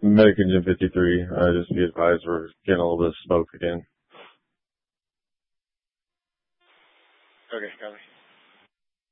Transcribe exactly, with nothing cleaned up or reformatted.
Medic Engine fifty-three, uh, just be advised we're getting a little bit of smoke again. Okay, copy.